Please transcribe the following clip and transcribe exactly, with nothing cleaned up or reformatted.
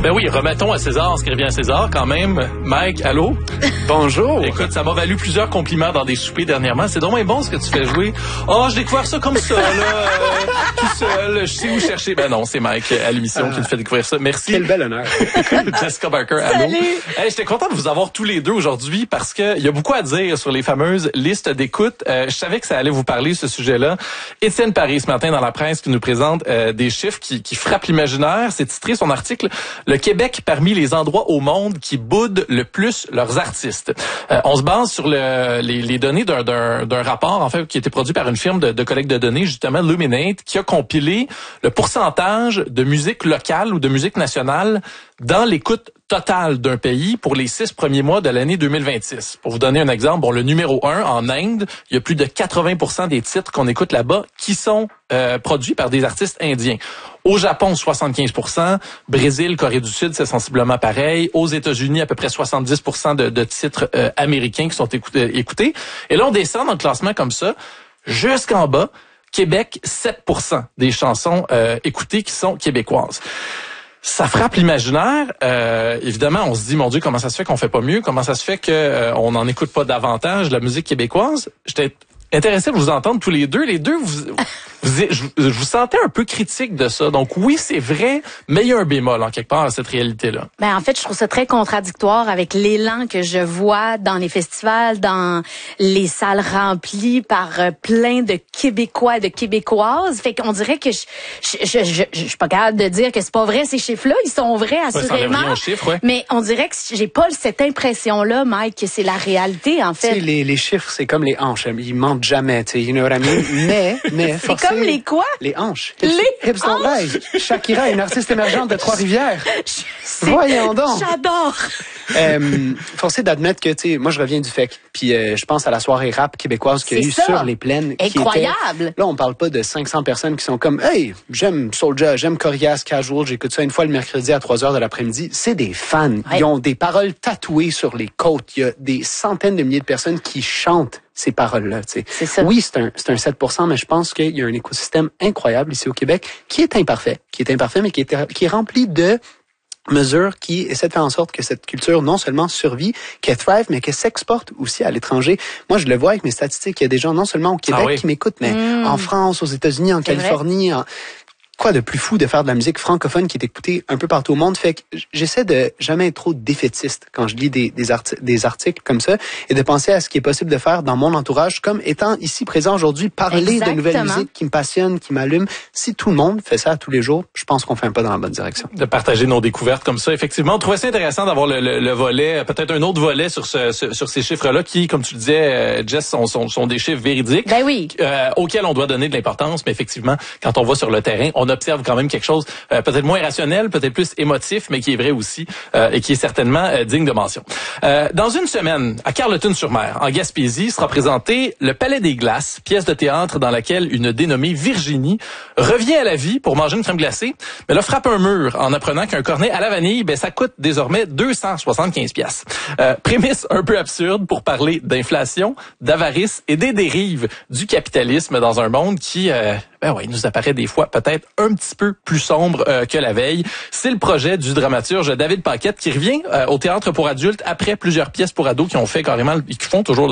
Ben oui, remettons à César ce qui revient à César quand même. Mike, allô? Bonjour. Écoute, ça m'a valu plusieurs compliments dans des soupers dernièrement. C'est donc bien bon ce que tu fais jouer. Oh, j'ai découvert ça comme ça, là, euh, tout seul. Je sais où chercher. Ben non, c'est Mike à l'émission ah, qui me fait découvrir ça. Merci. Quel bel honneur. Jessica Barker, allô? Hey, j'étais content de vous avoir tous les deux aujourd'hui parce que il y a beaucoup à dire sur les fameuses listes d'écoute. Euh, je savais que ça allait vous parler, ce sujet-là. Étienne Paris, ce matin, dans la presse, qui nous présente euh, des chiffres qui, qui frappent l'imaginaire. C'est titré son article « Le Québec parmi les endroits au monde qui boudent le plus leurs artistes ». Euh, on se base sur le, les, les données d'un, d'un, d'un rapport, en fait, qui a été produit par une firme de, de collecte de données, justement, Luminate, qui a compilé le pourcentage de musique locale ou de musique nationale dans l'écoute totale d'un pays pour les six premiers mois de l'année deux mille vingt-six. Pour vous donner un exemple, bon, le numéro un, en Inde, il y a plus de quatre-vingts pour cent des titres qu'on écoute là-bas qui sont euh, produits par des artistes indiens. Au Japon, soixante-quinze pour cent. Brésil, Corée du Sud, c'est sensiblement pareil. Aux États-Unis, à peu près soixante-dix pour cent de, de titres euh, américains qui sont écoutés, écoutés. Et là, on descend dans le classement comme ça, jusqu'en bas. Québec, sept pour cent des chansons euh, écoutées qui sont québécoises. Ça frappe l'imaginaire. Euh, évidemment, on se dit, mon Dieu, comment ça se fait qu'on fait pas mieux? Comment ça se fait qu'on euh, n'en écoute pas davantage de la musique québécoise? J'étais intéressé de vous entendre tous les deux. Les deux, vous, vous, je, je vous sentais un peu critique de ça. Donc oui, c'est vrai, mais il y a un bémol en quelque part à cette réalité-là. Ben en fait, je trouve ça très contradictoire avec l'élan que je vois dans les festivals, dans les salles remplies par plein de Québécois et de Québécoises. Fait qu'on dirait que je je, je, je, je suis pas capable de dire que c'est pas vrai ces chiffres-là. Ils sont vrais assurément. Ouais, chiffre, ouais. Mais on dirait que j'ai pas cette impression-là, Mike, que c'est la réalité en fait. Tu sais, les, les chiffres, c'est comme les hanches. Ils mentent jamais, tu sais, you know what I mean? Mais, mais, c'est comme les quoi? Les hanches. Les Hips don't lie. Shakira, une artiste émergente de Trois-Rivières. Je Voyons donc. J'adore. Euh, forcé d'admettre que, tu sais, moi, je reviens du F E C. Puis, euh, je pense à la soirée rap québécoise qu'il y a eu sur les plaines. Incroyable. Qui était, là, on parle pas de cinq cents personnes qui sont comme, hey, j'aime Soulja, j'aime Corias, Casual, j'écoute ça une fois le mercredi à trois heures de l'après-midi. C'est des fans. Ouais. Ils ont des paroles tatouées sur les côtes. Il y a des centaines de milliers de personnes qui chantent ces paroles-là, tu sais. C'est ça. Oui, c'est un, c'est un sept pour cent, mais je pense qu'il y a un écosystème incroyable ici au Québec qui est imparfait, qui est imparfait, mais qui est, qui est rempli de mesures qui essaient de faire en sorte que cette culture non seulement survit, qu'elle thrive, mais qu'elle s'exporte aussi à l'étranger. Moi, je le vois avec mes statistiques. Il y a des gens non seulement au Québec ah oui. qui m'écoutent, mais mmh. en France, aux États-Unis, en c'est Californie, en... Quoi de plus fou de faire de la musique francophone qui est écoutée un peu partout au monde? Fait que j'essaie de jamais être trop défaitiste quand je lis des, des, arti- des articles comme ça et de penser à ce qui est possible de faire dans mon entourage comme étant ici présent aujourd'hui, parler Exactement. de nouvelles musiques qui me passionnent, qui m'allument. Si tout le monde fait ça tous les jours, je pense qu'on fait un pas dans la bonne direction. De partager nos découvertes comme ça, effectivement. On trouvait ça intéressant d'avoir le, le, le volet, peut-être un autre volet sur, ce, sur, sur ces chiffres-là qui, comme tu le disais, Jess, sont, sont, sont des chiffres véridiques. Ben oui. Euh, auxquels on doit donner de l'importance, mais effectivement, quand on va sur le terrain, on observe quand même quelque chose euh, peut-être moins rationnel, peut-être plus émotif, mais qui est vrai aussi euh, et qui est certainement euh, digne de mention. Euh, dans une semaine, à Carleton-sur-Mer, en Gaspésie, sera présenté Le Palais des Glaces, pièce de théâtre dans laquelle une dénommée Virginie revient à la vie pour manger une crème glacée, mais là frappe un mur en apprenant qu'un cornet à la vanille, ben ça coûte désormais deux cent soixante-quinze piastres. Euh, prémisse un peu absurde pour parler d'inflation, d'avarice et des dérives du capitalisme dans un monde qui euh, ben ouais, nous apparaît des fois peut-être un petit peu plus sombre euh, que la veille. C'est le projet du dramaturge David Paquette qui revient euh, au théâtre pour adultes après plusieurs pièces pour ados qui ont fait carrément, qui font toujours